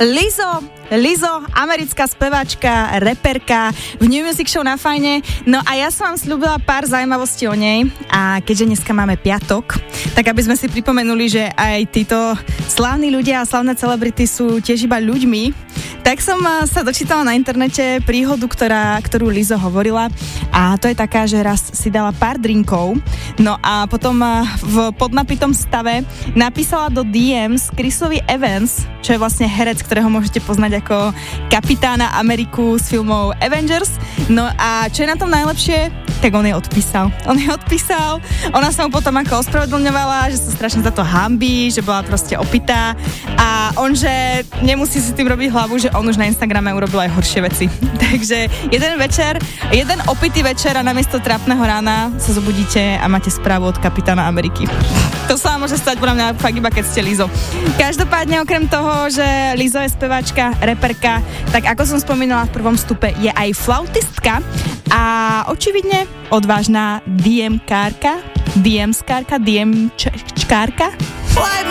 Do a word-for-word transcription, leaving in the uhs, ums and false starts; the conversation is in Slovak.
Lizzo, Lizzo, americká speváčka, reperka v New Music Show na Fajne. No a ja som vám sľúbila pár zaujímavostí o nej a keďže dneska máme piatok, tak aby sme si pripomenuli, že aj títo slávni ľudia a slávne celebrity sú tiež iba ľuďmi, tak som sa dočítala na internete príhodu, ktorá, ktorú Lizzo hovorila, a to je taká, že raz si dala pár drinkov, no a potom v podnapitom stave napísala do dé ems Chrisovi Evans, čo je vlastne herec, ktorého môžete poznať ako kapitána Ameriku z filmov Avengers. No a čo je na tom najlepšie? Tak on jej odpísal. On jej odpísal, ona sa mu potom ako ospravedlňovala, že sa strašne za to hanbí, že bola proste opitá, a on, že nemusí si tým robiť hlavu, že on už na Instagrame urobil aj horšie veci. Takže jeden večer, jeden opitý večer a namiesto trápneho rána sa zobudíte a máte správu od kapitána Ameriky. To sa vám môže stať podľa mňa fakt iba keď ste Lizzo. Každopádne okrem toho, že Lizzo je speváčka, reperka, tak ako som spomínala v prvom vstupe, je aj flautistka a očividne odvážna dé em kárka, dé em skárka, dé em čkárka.